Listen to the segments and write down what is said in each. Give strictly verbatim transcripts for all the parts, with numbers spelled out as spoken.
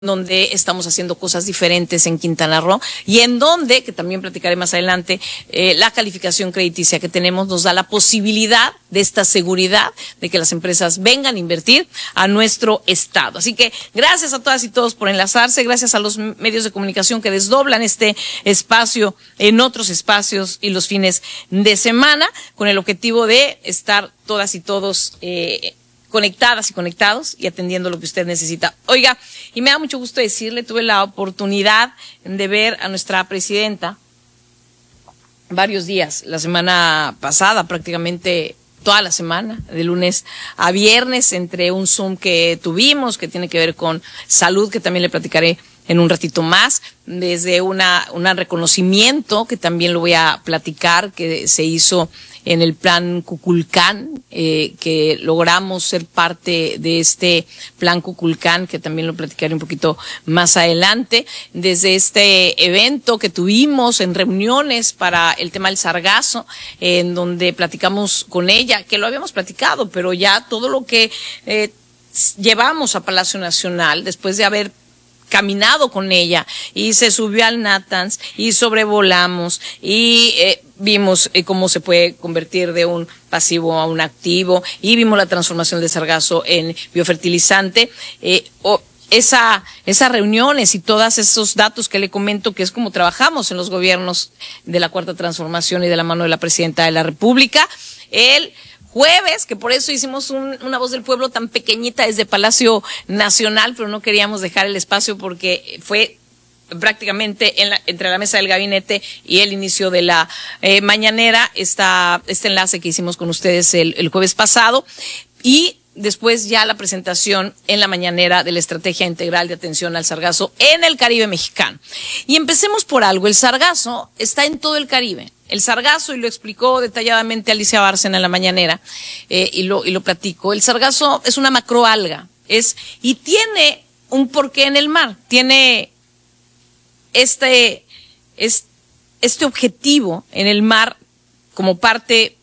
donde estamos haciendo cosas diferentes en Quintana Roo y en donde, que también platicaré más adelante, eh, la calificación crediticia que tenemos nos da la posibilidad de esta seguridad de que las empresas vengan a invertir a nuestro estado. Así que gracias a todas y todos por enlazarse, gracias a los medios de comunicación que desdoblan este espacio en otros espacios y los fines de semana con el objetivo de estar todas y todos eh, conectadas y conectados y atendiendo lo que usted necesita. Oiga, y me da mucho gusto decirle, tuve la oportunidad de ver a nuestra presidenta varios días, la semana pasada, prácticamente toda la semana, de lunes a viernes, entre un Zoom que tuvimos, que tiene que ver con salud, que también le platicaré en un ratito más, desde una, un reconocimiento, que también lo voy a platicar, que se hizo en el plan Kukulcán, eh, que logramos ser parte de este plan Kukulcán, que también lo platicaré un poquito más adelante, desde este evento que tuvimos en reuniones para el tema del sargazo, eh, en donde platicamos con ella, que lo habíamos platicado, pero ya todo lo que eh, llevamos a Palacio Nacional, después de haber caminado con ella y se subió al Natanz y sobrevolamos y eh, vimos eh, cómo se puede convertir de un pasivo a un activo y vimos la transformación del sargazo en biofertilizante. Eh, oh, esa, esas reuniones y todos esos datos que le comento, que es como trabajamos en los gobiernos de la Cuarta Transformación y de la mano de la Presidenta de la República. El jueves, que por eso hicimos un, una voz del pueblo tan pequeñita desde Palacio Nacional, pero no queríamos dejar el espacio porque fue prácticamente en la, entre la mesa del gabinete y el inicio de la eh, mañanera, esta, este enlace que hicimos con ustedes el, el jueves pasado, y después ya la presentación en la mañanera de la Estrategia Integral de Atención al Sargazo en el Caribe mexicano. Y empecemos por algo, el sargazo está en todo el Caribe. El sargazo, y lo explicó detalladamente Alicia Bárcena en la mañanera, eh, y lo y lo platico, el sargazo es una macroalga, es, y tiene un porqué en el mar, tiene este, es, este objetivo en el mar como parte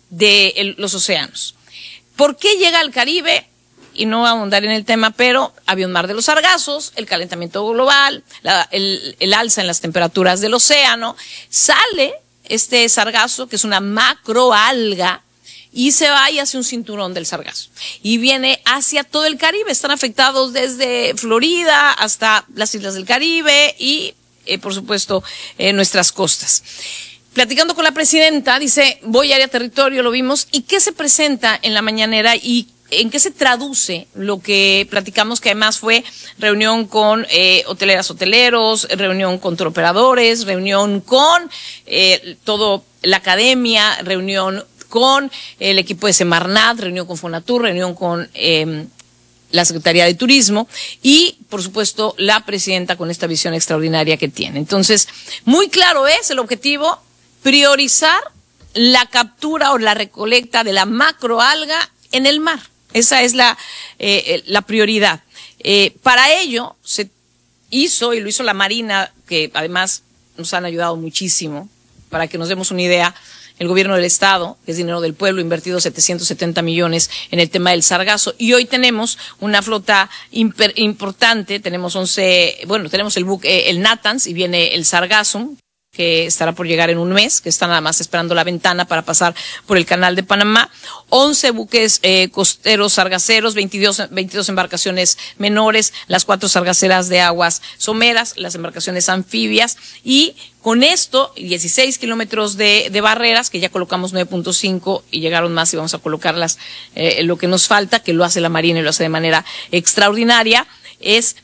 de el, los océanos. ¿Por qué llega al Caribe? Y no voy a ahondar en el tema, pero había un mar de los sargazos, el calentamiento global, la, el, el alza en las temperaturas del océano, sale este sargazo, que es una macroalga, y se va y hace un cinturón del sargazo. Y viene hacia todo el Caribe. Están afectados desde Florida hasta las islas del Caribe y, eh, por supuesto, eh, nuestras costas. Platicando con la presidenta, dice, voy a área territorio, lo vimos. ¿Y qué se presenta en la mañanera y en qué se traduce lo que platicamos, que además fue reunión con eh, hoteleras, hoteleros, reunión con turoperadores, reunión con eh, todo la academia, reunión con el equipo de Semarnat, reunión con Fonatur, reunión con eh, la Secretaría de Turismo y, por supuesto, la presidenta con esta visión extraordinaria que tiene? Entonces, muy claro es el objetivo, priorizar la captura o la recolecta de la macroalga en el mar. Esa es la, eh, la prioridad. Eh, para ello se hizo, y lo hizo la Marina, que además nos han ayudado muchísimo, para que nos demos una idea, el gobierno del estado, que es dinero del pueblo, ha invertido setecientos setenta millones en el tema del sargazo, y hoy tenemos una flota imper, importante, tenemos once, bueno, tenemos el buque, el Natanz, y viene el Sargazo, que estará por llegar en un mes, que está nada más esperando la ventana para pasar por el canal de Panamá, once buques eh, costeros sargaceros, veintidós, veintidós embarcaciones menores, las cuatro sargaceras de aguas someras, las embarcaciones anfibias, y con esto, dieciséis kilómetros de, de barreras, que ya colocamos nueve punto cinco y llegaron más y vamos a colocarlas, eh, lo que nos falta, que lo hace la Marina y lo hace de manera extraordinaria, es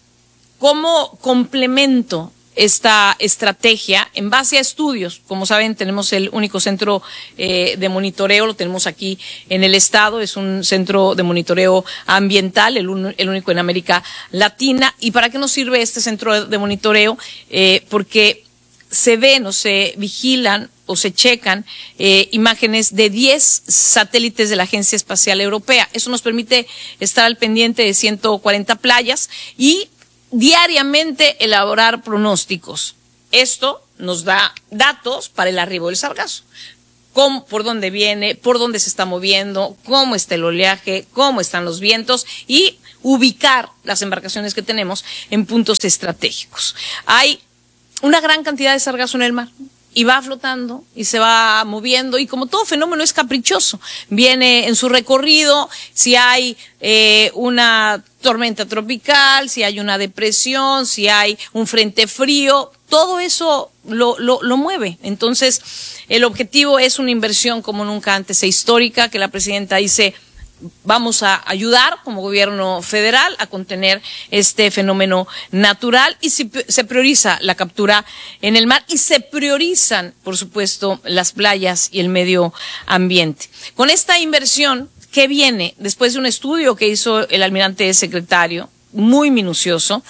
como complemento esta estrategia en base a estudios. Como saben, tenemos el único centro eh, de monitoreo, lo tenemos aquí en el estado, es un centro de monitoreo ambiental, el, un, el único en América Latina. ¿Y para qué nos sirve este centro de monitoreo? Eh, porque se ven o se vigilan o se checan eh, imágenes de diez satélites de la Agencia Espacial Europea. Eso nos permite estar al pendiente de ciento cuarenta playas y diariamente elaborar pronósticos. Esto nos da datos para el arribo del sargazo. Cómo, por dónde viene, por dónde se está moviendo, cómo está el oleaje, cómo están los vientos y ubicar las embarcaciones que tenemos en puntos estratégicos. Hay una gran cantidad de sargazo en el mar y va flotando y se va moviendo, y como todo fenómeno es caprichoso, viene en su recorrido, si hay eh, una tormenta tropical, si hay una depresión, si hay un frente frío, todo eso lo, lo, lo mueve. Entonces, el objetivo es una inversión como nunca antes e histórica, que la presidenta dice: vamos a ayudar como gobierno federal a contener este fenómeno natural, y se, se prioriza la captura en el mar y se priorizan, por supuesto, las playas y el medio ambiente. Con esta inversión que viene después de un estudio que hizo el almirante secretario, muy minucioso,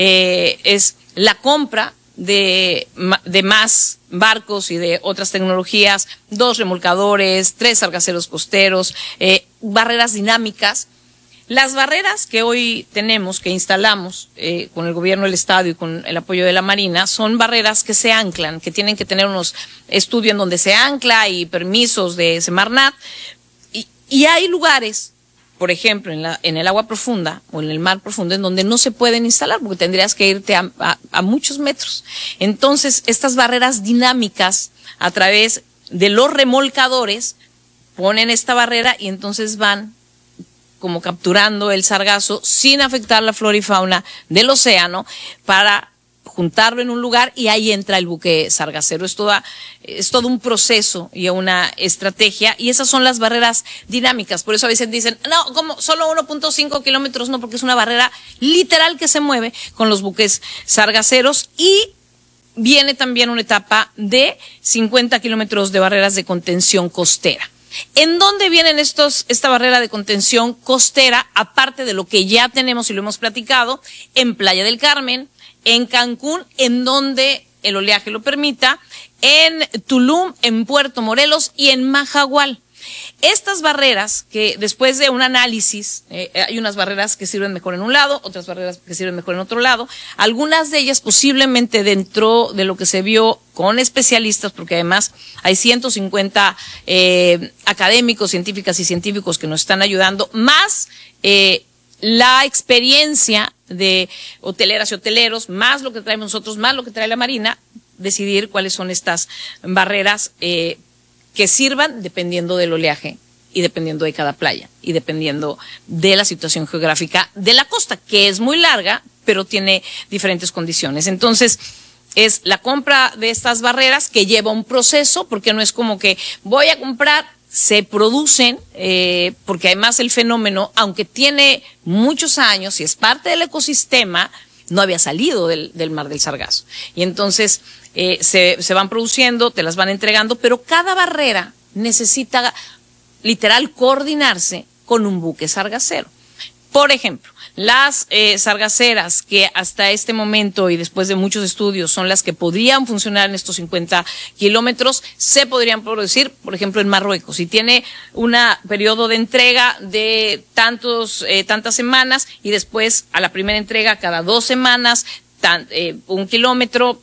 eh, es la compra de, de más barcos y de otras tecnologías, dos remolcadores, tres sargaceros costeros, eh, barreras dinámicas. Las barreras que hoy tenemos, que instalamos eh, con el gobierno del estado y con el apoyo de la Marina, son barreras que se anclan, que tienen que tener unos estudios en donde se ancla y permisos de Semarnat. Y, y hay lugares, por ejemplo, en, la, en el agua profunda o en el mar profundo, en donde no se pueden instalar porque tendrías que irte a, a, a muchos metros. Entonces, estas barreras dinámicas, a través de los remolcadores, ponen esta barrera y entonces van como capturando el sargazo sin afectar la flora y fauna del océano, para juntarlo en un lugar, y ahí entra el buque sargacero. Es, toda, es todo un proceso y una estrategia, y esas son las barreras dinámicas. Por eso a veces dicen, no, como solo uno punto cinco kilómetros, no, porque es una barrera literal que se mueve con los buques sargaceros. Y viene también una etapa de cincuenta kilómetros de barreras de contención costera. ¿En dónde vienen estos, esta barrera de contención costera? Aparte de lo que ya tenemos y lo hemos platicado, en Playa del Carmen, en Cancún, en donde el oleaje lo permita, en Tulum, en Puerto Morelos y en Mahahual. Estas barreras, que después de un análisis, eh, hay unas barreras que sirven mejor en un lado, otras barreras que sirven mejor en otro lado, algunas de ellas posiblemente dentro de lo que se vio con especialistas, porque además hay ciento cincuenta eh, académicos, científicas y científicos que nos están ayudando, más eh, la experiencia de hoteleras y hoteleros, más lo que traemos nosotros, más lo que trae la Marina, decidir cuáles son estas barreras eh, que sirvan dependiendo del oleaje y dependiendo de cada playa y dependiendo de la situación geográfica de la costa, que es muy larga, pero tiene diferentes condiciones. Entonces, es la compra de estas barreras que lleva un proceso, porque no es como que voy a comprar, se producen, eh, porque además el fenómeno, aunque tiene muchos años y es parte del ecosistema, no había salido del, del mar del Sargazo. Y entonces eh, se, se van produciendo, te las van entregando, pero cada barrera necesita literal coordinarse con un buque sargacero. Por ejemplo, las eh, sargaceras que hasta este momento y después de muchos estudios son las que podrían funcionar en estos cincuenta kilómetros, se podrían producir, por ejemplo, en Marruecos, y tiene un periodo de entrega de tantos, eh, tantas semanas, y después a la primera entrega cada dos semanas, tan, eh, un kilómetro.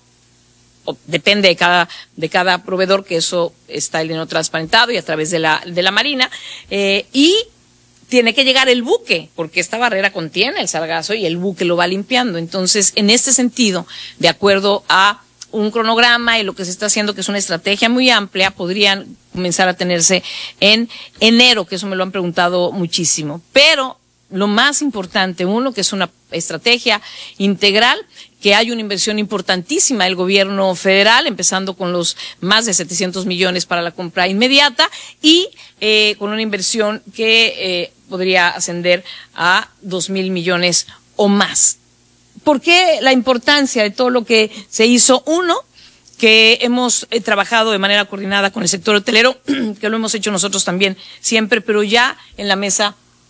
O depende de cada, de cada proveedor, que eso está el dinero transparentado y a través de la, de la Marina, eh, y tiene que llegar el buque, porque esta barrera contiene el sargazo y el buque lo va limpiando. Entonces, en este sentido, de acuerdo a un cronograma y lo que se está haciendo, que es una estrategia muy amplia, podrían comenzar a tenerse en enero, que eso me lo han preguntado muchísimo. Pero lo más importante, uno, que es una estrategia integral, que hay una inversión importantísima del gobierno federal, empezando con los más de setecientos millones para la compra inmediata, y eh, con una inversión que eh, podría ascender a dos mil millones o más. ¿Por qué la importancia de todo lo que se hizo? Uno, que hemos eh, trabajado de manera coordinada con el sector hotelero, que lo hemos hecho nosotros también siempre, pero ya en la mesa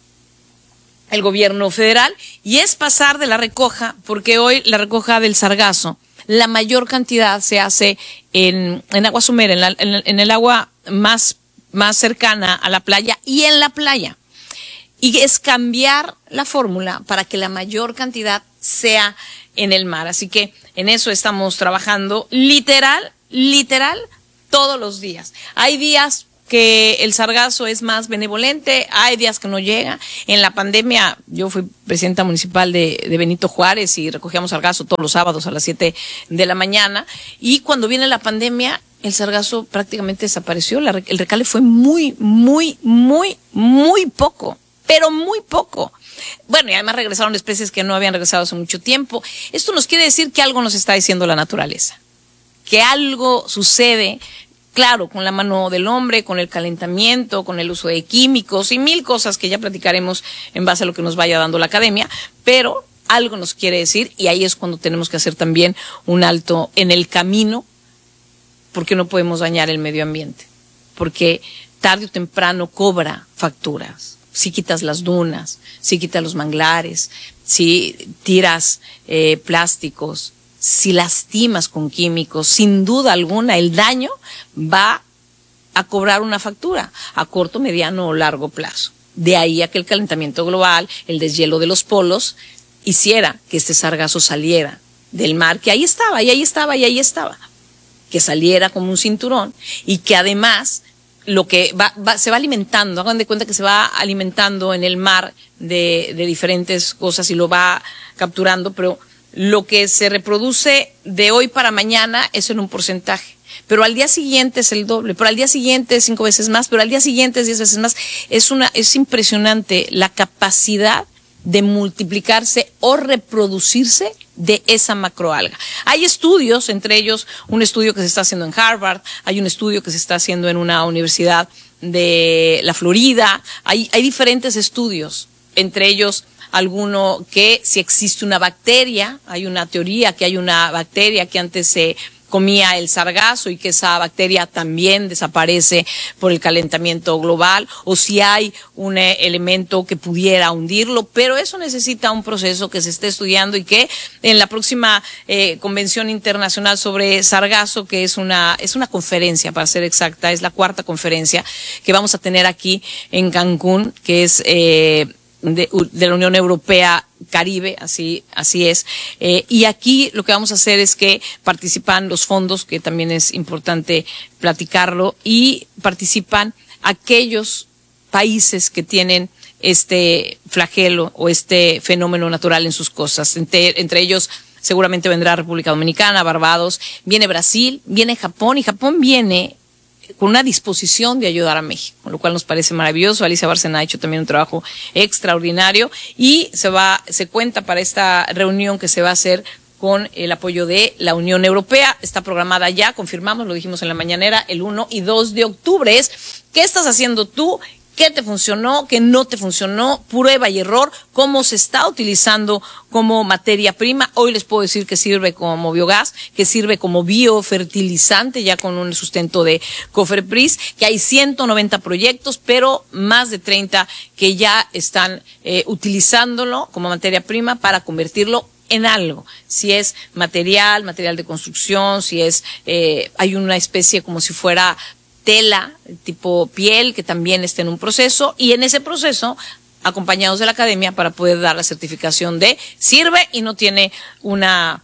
el gobierno federal, y es pasar de la recoja, porque hoy la recoja del sargazo, la mayor cantidad se hace en, en agua somera, en, la, en, en el agua más, más cercana a la playa y en la playa. Y es cambiar la fórmula para que la mayor cantidad sea en el mar. Así que en eso estamos trabajando literal, literal, todos los días. Hay días que el sargazo es más benevolente, hay días que no llega. En la pandemia, yo fui presidenta municipal de, de Benito Juárez y recogíamos sargazo todos los sábados a las siete de la mañana. Y cuando viene la pandemia, el sargazo prácticamente desapareció. La, el recale fue muy, muy, muy, muy poco, pero muy poco. Bueno, y además regresaron especies que no habían regresado hace mucho tiempo. Esto nos quiere decir que algo nos está diciendo la naturaleza, que algo sucede. Claro, con la mano del hombre, con el calentamiento, con el uso de químicos y mil cosas que ya platicaremos en base a lo que nos vaya dando la academia, pero algo nos quiere decir y ahí es cuando tenemos que hacer también un alto en el camino, porque no podemos dañar el medio ambiente, porque tarde o temprano cobra facturas. Si quitas las dunas, si quitas los manglares, si tiras eh, plásticos, si lastimas con químicos, sin duda alguna el daño va a cobrar una factura a corto, mediano o largo plazo. De ahí a que el calentamiento global, el deshielo de los polos, hiciera que este sargazo saliera del mar, que ahí estaba, y ahí estaba, y ahí estaba, que saliera como un cinturón y que además lo que va, va, se va alimentando, hagan de cuenta que se va alimentando en el mar de, de diferentes cosas y lo va capturando, pero lo que se reproduce de hoy para mañana es en un porcentaje, pero al día siguiente es el doble, pero al día siguiente es cinco veces más, pero al día siguiente es diez veces más. Es una, es impresionante la capacidad de multiplicarse o reproducirse de esa macroalga. Hay estudios, entre ellos un estudio que se está haciendo en Harvard, hay un estudio que se está haciendo en una universidad de la Florida, hay, hay diferentes estudios, entre ellos alguno que si existe una bacteria, hay una teoría que hay una bacteria que antes se comía el sargazo y que esa bacteria también desaparece por el calentamiento global, o si hay un eh, elemento que pudiera hundirlo, pero eso necesita un proceso que se esté estudiando y que en la próxima eh, Convención Internacional sobre Sargazo, que es una, es una conferencia, para ser exacta, es la cuarta conferencia que vamos a tener aquí en Cancún, que es eh, De, de la Unión Europea Caribe, así, así es. Eh, y aquí lo que vamos a hacer es que participan los fondos, que también es importante platicarlo, y participan aquellos países que tienen este flagelo o este fenómeno natural en sus costas. Entre, entre ellos seguramente vendrá República Dominicana, Barbados, viene Brasil, viene Japón, y Japón viene con una disposición de ayudar a México, lo cual nos parece maravilloso. Alicia Bárcena ha hecho también un trabajo extraordinario y se va, se cuenta para esta reunión que se va a hacer con el apoyo de la Unión Europea. Está programada ya, confirmamos, lo dijimos en la mañanera, el uno y dos de octubre. Es, ¿qué estás haciendo tú? ¿Qué te funcionó? ¿Qué no te funcionó? Prueba y error. ¿Cómo se está utilizando como materia prima? Hoy les puedo decir que sirve como biogás, que sirve como biofertilizante, ya con un sustento de COFEPRIS, que hay ciento noventa proyectos, pero más de treinta que ya están eh, utilizándolo como materia prima para convertirlo en algo. Si es material, material de construcción, si es, eh, hay una especie como si fuera tela, tipo piel, que también está en un proceso, y en ese proceso, acompañados de la academia, para poder dar la certificación de sirve y no tiene una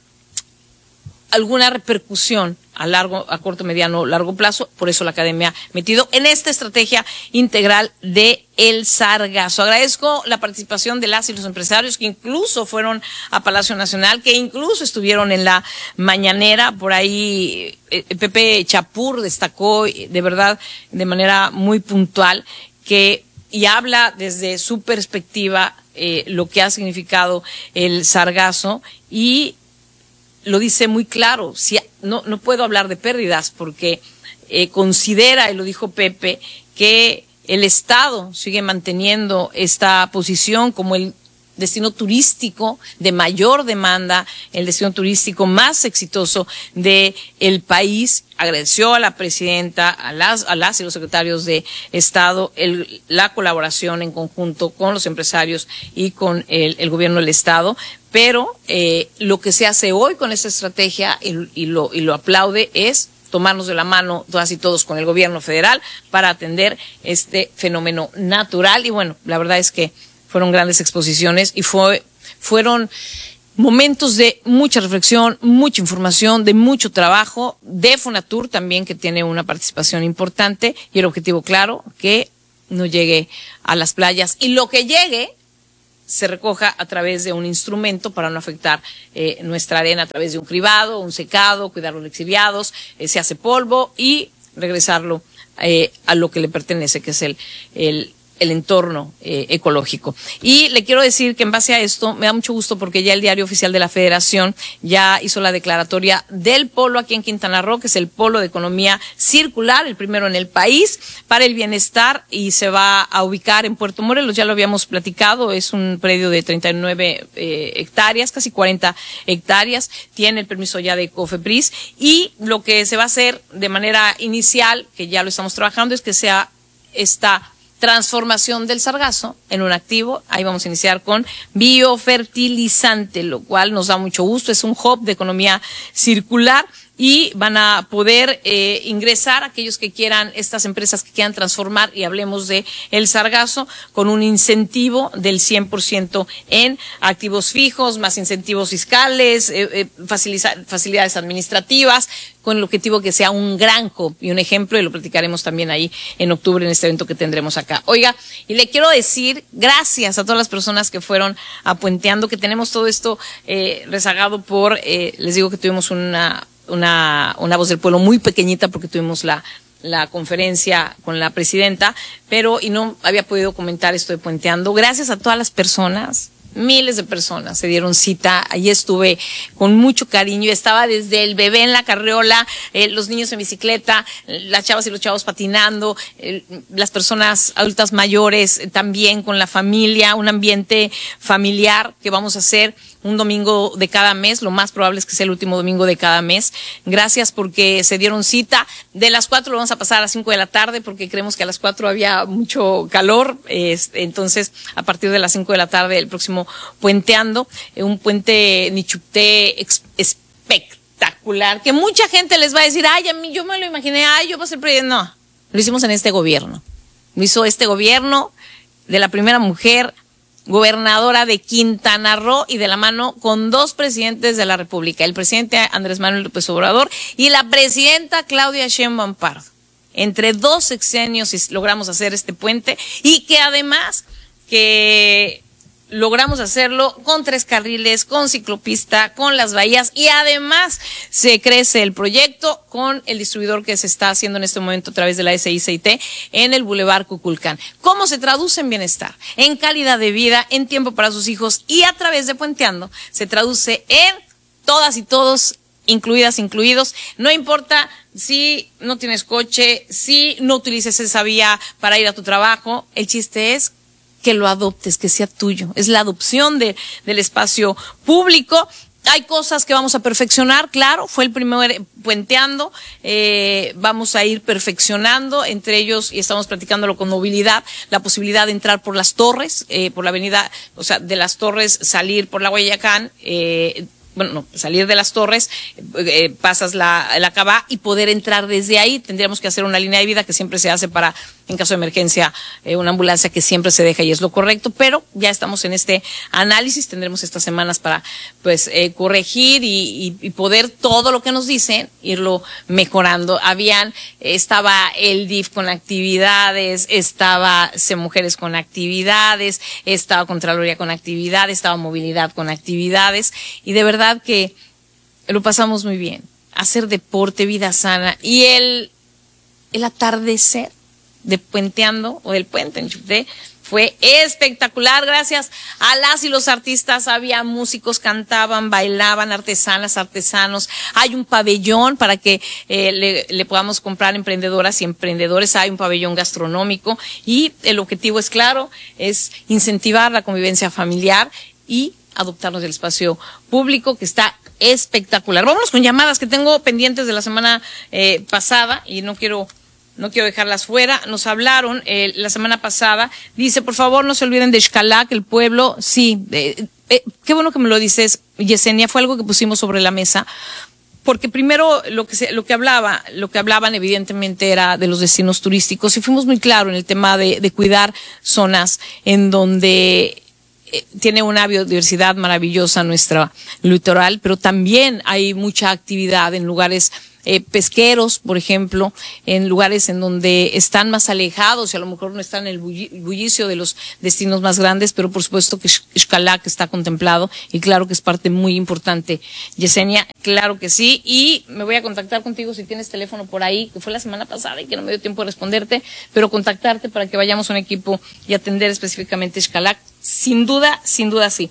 alguna repercusión a largo, a corto, mediano, largo plazo. Por eso la academia metido en esta estrategia integral de el sargazo. Agradezco la participación de las y los empresarios que incluso fueron a Palacio Nacional, que incluso estuvieron en la mañanera. Por ahí eh, Pepe Chapur destacó de verdad de manera muy puntual que y habla desde su perspectiva eh, lo que ha significado el sargazo, y lo dice muy claro. Si, no, no puedo hablar de pérdidas porque eh, considera, y lo dijo Pepe, que el Estado sigue manteniendo esta posición como el destino turístico de mayor demanda, el destino turístico más exitoso de el país. Agradeció a la presidenta, a las, a las y los secretarios de Estado el, la colaboración en conjunto con los empresarios y con el, el gobierno del Estado. Pero eh, lo que se hace hoy con esta estrategia, y, y, lo, y lo aplaude, es tomarnos de la mano todas y todos con el gobierno federal para atender este fenómeno natural. Y bueno, la verdad es que fueron grandes exposiciones y fue, fueron momentos de mucha reflexión, mucha información, de mucho trabajo, de Fonatur también, que tiene una participación importante, y el objetivo claro, que no llegue a las playas, y lo que llegue se recoja a través de un instrumento para no afectar eh, nuestra arena, a través de un cribado, un secado, cuidar los lixiviados, eh, se hace polvo y regresarlo eh, a lo que le pertenece, que es el, el el entorno eh, ecológico. Y le quiero decir que en base a esto me da mucho gusto porque ya el Diario Oficial de la Federación ya hizo la declaratoria del polo aquí en Quintana Roo, que es el polo de economía circular, el primero en el país para el bienestar, y se va a ubicar en Puerto Morelos. Ya lo habíamos platicado, es un predio de treinta y nueve eh, hectáreas, casi cuarenta hectáreas, tiene el permiso ya de COFEPRIS, y lo que se va a hacer de manera inicial, que ya lo estamos trabajando, es que sea esta transformación del sargazo en un activo. Ahí vamos a iniciar con biofertilizante, lo cual nos da mucho gusto. Es un hub de economía circular y van a poder eh, ingresar aquellos que quieran, estas empresas que quieran transformar, y hablemos de el sargazo, con un incentivo del cien por ciento en activos fijos, más incentivos fiscales, eh, eh, facilidades administrativas, con el objetivo que sea un gran hub y un ejemplo, y lo platicaremos también ahí en octubre en este evento que tendremos acá. Oiga, y le quiero decir gracias a todas las personas que fueron a Puenteando, que tenemos todo esto eh, rezagado por, eh, les digo que tuvimos una Una, una voz del pueblo muy pequeñita porque tuvimos la, la conferencia con la presidenta, pero y no había podido comentar esto de Puenteando. Gracias a todas las personas, miles de personas se dieron cita. Allí estuve con mucho cariño, estaba desde el bebé en la carriola, eh, los niños en bicicleta, las chavas y los chavos patinando, eh, las personas adultas mayores eh, también con la familia, un ambiente familiar que vamos a hacer un domingo de cada mes, lo más probable es que sea el último domingo de cada mes. Gracias porque se dieron cita. De las cuatro lo vamos a pasar a las cinco de la tarde porque creemos que a las cuatro había mucho calor. Este, entonces, a partir de las cinco de la tarde, el próximo Puenteando, eh, un puente Nichupté espectacular, que mucha gente les va a decir, ay, a mí yo me lo imaginé, ay, yo voy a ser presidente. No, lo hicimos en este gobierno. Lo hizo este gobierno de la primera mujer gobernadora de Quintana Roo, y de la mano con dos presidentes de la República, el presidente Andrés Manuel López Obrador y la presidenta Claudia Sheinbaum Pardo. Entre dos sexenios logramos hacer este puente, y que además que logramos hacerlo con tres carriles, con ciclopista, con las bahías, y además se crece el proyecto con el distribuidor que se está haciendo en este momento a través de la S I C I T en el Boulevard Cuculcán. ¿Cómo se traduce en bienestar, en calidad de vida, en tiempo para sus hijos? Y a través de Puenteando se traduce en todas y todos, incluidas, incluidos. No importa si no tienes coche, si no utilices esa vía para ir a tu trabajo, el chiste es que lo adoptes, que sea tuyo. Es la adopción de, del espacio público. Hay cosas que vamos a perfeccionar, claro, fue el primer Puenteando, eh, vamos a ir perfeccionando, entre ellos, y estamos platicándolo con movilidad, la posibilidad de entrar por las torres, eh, por la avenida, o sea, de las torres, salir por la Guayacán, eh, bueno, no, salir de las torres, eh, pasas la, la Cabá y poder entrar desde ahí. Tendríamos que hacer una línea de vida que siempre se hace para, en caso de emergencia, eh, una ambulancia que siempre se deja, y es lo correcto, pero ya estamos en este análisis, tendremos estas semanas para, pues, eh, corregir y, y, y poder todo lo que nos dicen, irlo mejorando. Habían, estaba el D I F con actividades, estaba C Mujeres con actividades, estaba Contraloría con actividades, estaba Movilidad con actividades, y de verdad que lo pasamos muy bien. Hacer deporte, vida sana, y el, el atardecer de Puenteando, o del puente en Nichupté, fue espectacular. Gracias a las y los artistas, había músicos, cantaban, bailaban, artesanas, artesanos. Hay un pabellón para que eh, le, le podamos comprar emprendedoras y emprendedores. Hay un pabellón gastronómico, y el objetivo es claro, es incentivar la convivencia familiar y adoptarnos del espacio público, que está espectacular. Vámonos con llamadas que tengo pendientes de la semana eh, pasada, y no quiero no quiero dejarlas fuera. Nos hablaron eh, la semana pasada, dice, por favor no se olviden de Xcalac, el pueblo. Sí, eh, eh, qué bueno que me lo dices, Yesenia, fue algo que pusimos sobre la mesa, porque primero lo que se, lo que hablaba, lo que hablaban evidentemente era de los destinos turísticos, y fuimos muy claros en el tema de, de cuidar zonas en donde eh, tiene una biodiversidad maravillosa nuestra litoral, pero también hay mucha actividad en lugares Eh, pesqueros, por ejemplo, en lugares en donde están más alejados y a lo mejor no están en el bullicio de los destinos más grandes, pero por supuesto que Xcalac está contemplado y claro que es parte muy importante. Yesenia, claro que sí, y me voy a contactar contigo si tienes teléfono por ahí, que fue la semana pasada y que no me dio tiempo de responderte, pero contactarte para que vayamos a un equipo y atender específicamente Xcalac. Sin duda, sin duda sí.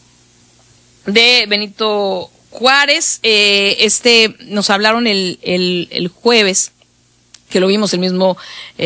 De Benito Juárez, eh, este, nos hablaron el, el, el jueves, que lo vimos el mismo,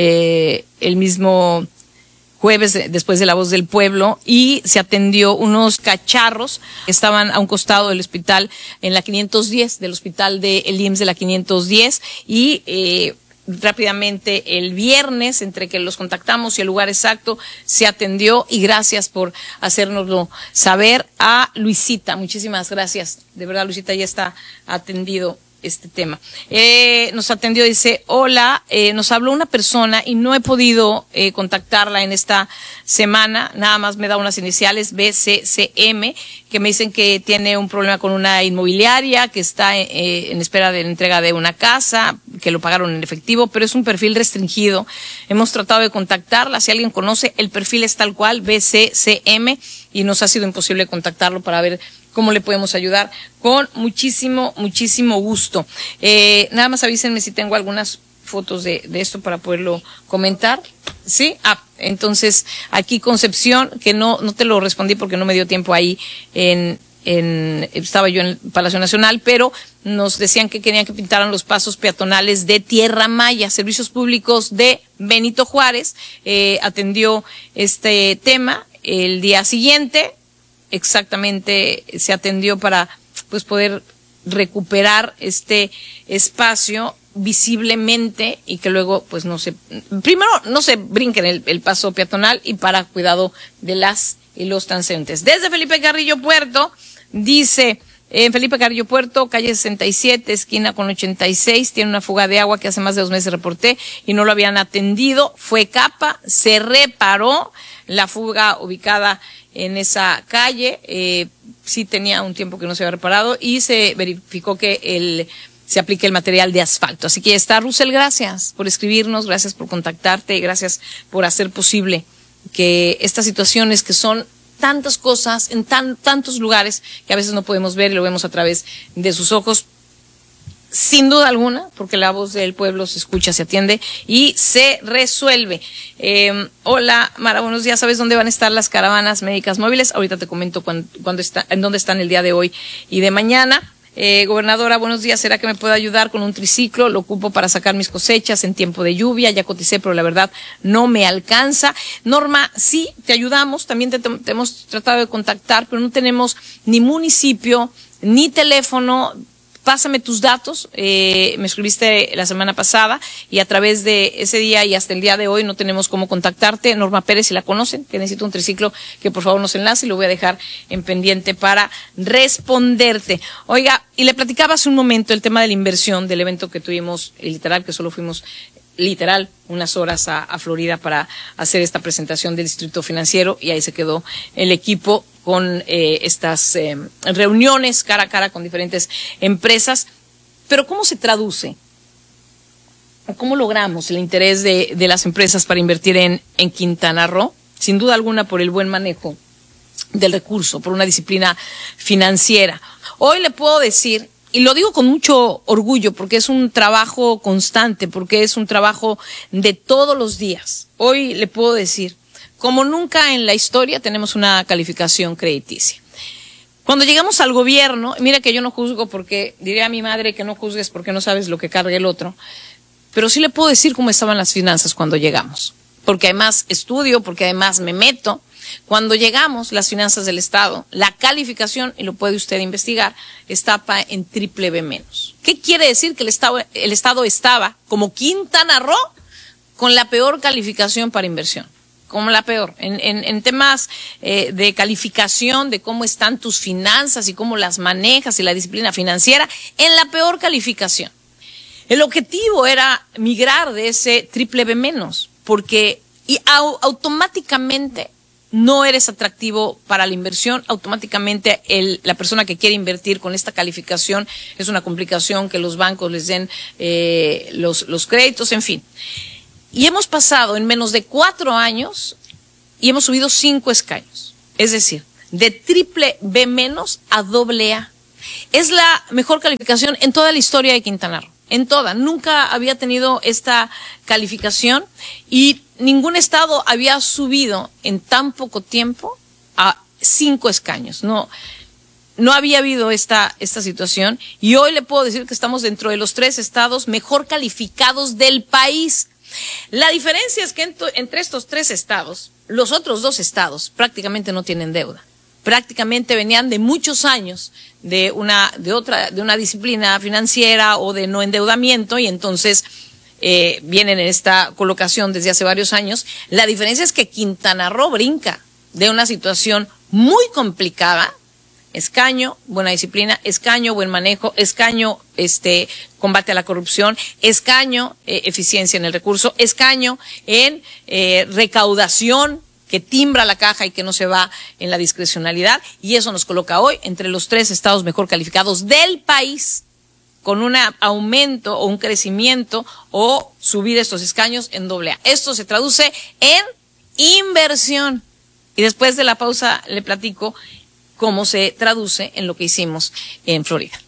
eh, el mismo jueves de, después de La Voz del Pueblo, y se atendió unos cacharros que estaban a un costado del hospital en la quinientos diez, del hospital de el I M S S de la quinientos diez, y eh, rápidamente el viernes, entre que los contactamos y el lugar exacto, se atendió, y gracias por hacérnoslo saber a Luisita. Muchísimas gracias. De verdad, Luisita, ya está atendido este tema. Eh, nos atendió, dice, hola, eh, nos habló una persona y no he podido eh, contactarla en esta semana, nada más me da unas iniciales, B C C M, que me dicen que tiene un problema con una inmobiliaria, que está eh, en espera de la entrega de una casa, que lo pagaron en efectivo, pero es un perfil restringido. Hemos tratado de contactarla, si alguien conoce, el perfil es tal cual, B C C M, y nos ha sido imposible contactarlo para ver cómo le podemos ayudar, con muchísimo, muchísimo gusto. Eh, nada más avísenme si tengo algunas fotos de, de esto para poderlo comentar. ¿Sí? Ah, entonces, aquí Concepción, que no, no te lo respondí porque no me dio tiempo ahí en, en, estaba yo en el Palacio Nacional, pero nos decían que querían que pintaran los pasos peatonales de Tierra Maya. Servicios Públicos de Benito Juárez eh, atendió este tema el día siguiente. Exactamente, se atendió para pues poder recuperar este espacio visiblemente y que luego pues no se, primero no se brinquen el, el paso peatonal y para cuidado de las y los transeúntes. Desde Felipe Carrillo Puerto, dice, en Felipe Carrillo Puerto, calle sesenta y siete, esquina con ochenta y seis, tiene una fuga de agua que hace más de dos meses reporté y no lo habían atendido, fue capa, se reparó la fuga ubicada en esa calle, eh, sí tenía un tiempo que no se había reparado y se verificó que el, se aplique el material de asfalto. Así que ya está, Russell, gracias por escribirnos, gracias por contactarte, gracias por hacer posible que estas situaciones que son tantas cosas en tan, tantos lugares que a veces no podemos ver y lo vemos a través de sus ojos, sin duda alguna, porque la voz del pueblo se escucha, se atiende y se resuelve. Eh, hola, Mara, buenos días. ¿Sabes dónde van a estar las caravanas médicas móviles? Ahorita te comento cuándo, cuándo está, en dónde están el día de hoy y de mañana. Eh, gobernadora, buenos días. ¿Será que me puede ayudar con un triciclo? Lo ocupo para sacar mis cosechas en tiempo de lluvia. Ya coticé, pero la verdad no me alcanza. Norma, sí, te ayudamos. También te, te hemos tratado de contactar, pero no tenemos ni municipio, ni teléfono. Pásame tus datos, eh, me escribiste la semana pasada y a través de ese día y hasta el día de hoy no tenemos cómo contactarte. Norma Pérez, si la conocen, que necesito un triciclo, que por favor nos enlace y lo voy a dejar en pendiente para responderte. Oiga, y le platicaba hace un momento el tema de la inversión del evento que tuvimos, literal, que solo fuimos literal unas horas a, a Florida para hacer esta presentación del Distrito Financiero y ahí se quedó el equipo con eh, estas eh, reuniones cara a cara con diferentes empresas. Pero ¿cómo se traduce? ¿Cómo logramos el interés de, de las empresas para invertir en, en Quintana Roo? Sin duda alguna por el buen manejo del recurso, por una disciplina financiera. Hoy le puedo decir, y lo digo con mucho orgullo porque es un trabajo constante, porque es un trabajo de todos los días. Hoy le puedo decir, como nunca en la historia tenemos una calificación crediticia. Cuando llegamos al gobierno, mira que yo no juzgo porque, diría a mi madre que no juzgues porque no sabes lo que carga el otro, pero sí le puedo decir cómo estaban las finanzas cuando llegamos, porque además estudio, porque además me meto. Cuando llegamos, las finanzas del Estado, la calificación, y lo puede usted investigar, estaba en triple B menos. ¿Qué quiere decir? Que el Estado, el Estado estaba, como Quintana Roo, con la peor calificación para inversión. Como la peor, en, en, en temas eh, de calificación, de cómo están tus finanzas y cómo las manejas y la disciplina financiera, en la peor calificación. El objetivo era migrar de ese triple B menos, porque y au, automáticamente no eres atractivo para la inversión, automáticamente el, la persona que quiere invertir con esta calificación es una complicación que los bancos les den eh, los, los créditos, en fin. Y hemos pasado en menos de cuatro años y hemos subido cinco escaños. Es decir, de triple B menos a doble A. Es la mejor calificación en toda la historia de Quintana Roo. En toda. Nunca había tenido esta calificación y ningún estado había subido en tan poco tiempo a cinco escaños. No, no había habido esta, esta situación y hoy le puedo decir que estamos dentro de los tres estados mejor calificados del país. La diferencia es que entre estos tres estados, los otros dos estados prácticamente no tienen deuda. Prácticamente venían de muchos años de una, de otra, de una disciplina financiera o de no endeudamiento y entonces eh, vienen en esta colocación desde hace varios años. La diferencia es que Quintana Roo brinca de una situación muy complicada, escaño, buena disciplina, escaño, buen manejo, escaño, este, combate a la corrupción, escaño, eh, eficiencia en el recurso, escaño en eh, recaudación, que timbra la caja y que no se va en la discrecionalidad, y eso nos coloca hoy entre los tres estados mejor calificados del país, con un aumento o un crecimiento o subir estos escaños en doble A. Esto se traduce en inversión. Y después de la pausa le platico cómo se traduce en lo que hicimos en Florida.